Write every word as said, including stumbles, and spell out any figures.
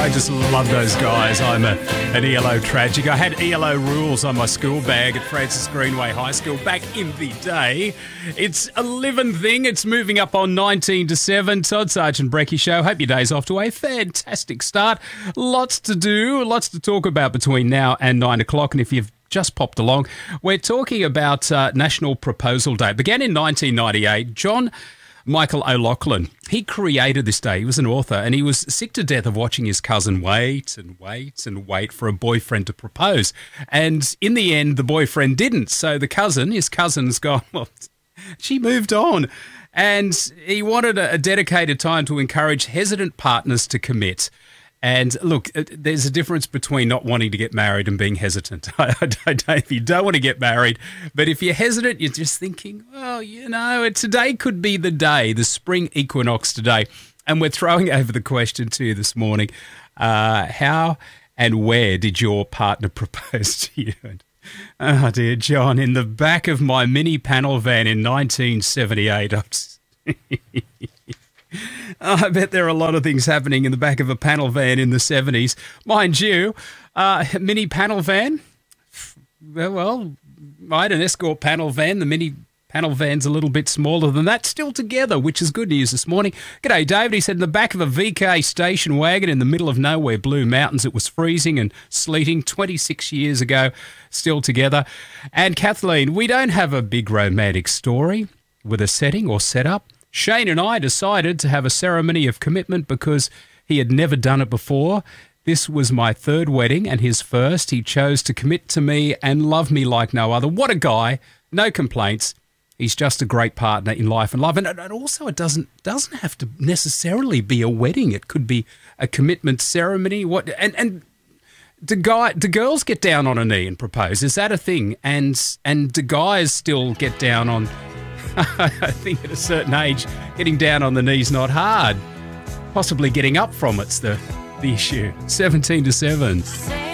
I just love those guys. I'm a, an E L O tragic. I had E L O rules on my school bag at Francis Greenway High School back in the day. It's a living thing. It's moving up on nineteen to seven. Todd Sargent Brecky Show. Hope your day's off to a fantastic start. Lots to do, lots to talk about between now and nine o'clock. And if you've just popped along, we're talking about uh, National Proposal Day. It began in nineteen ninety-eight. John Michael O'Loughlin, he created this day. He was an author and he was sick to death of watching his cousin wait and wait and wait for a boyfriend to propose. And in the end, the boyfriend didn't. So the cousin, his cousin's gone, well, she moved on. And he wanted a, a dedicated time to encourage hesitant partners to commit. And look, there's a difference between not wanting to get married and being hesitant. I, I don't know if you don't want to get married, but if you're hesitant, you're just thinking, well, you know, today could be the day, the spring equinox today. And we're throwing over the question to you this morning. Uh, how and where did your partner propose to you? And, oh, dear John, in the back of my mini panel van in nineteen seventy-eight. I'm just Oh, I bet there are a lot of things happening in the back of a panel van in the seventies. Mind you, uh, mini panel van, well, well, I had an Escort panel van. The mini panel van's a little bit smaller than that, still together, which is good news this morning. G'day, David. He said in the back of a V K station wagon in the middle of nowhere, Blue Mountains. It was freezing and sleeting twenty-six years ago, still together. And Kathleen, we don't have a big romantic story with a setting or setup. Shane and I decided to have a ceremony of commitment because he had never done it before. This was my third wedding and his first. He chose to commit to me and love me like no other. What a guy. No complaints. He's just a great partner in life and love. And, and also it doesn't doesn't have to necessarily be a wedding. It could be a commitment ceremony. What and and do guy do girls get down on a knee and propose? Is that a thing? And and do guys still get down on I think at a certain age, getting down on the knee's not hard. Possibly getting up from it's the, the issue. seventeen to seven.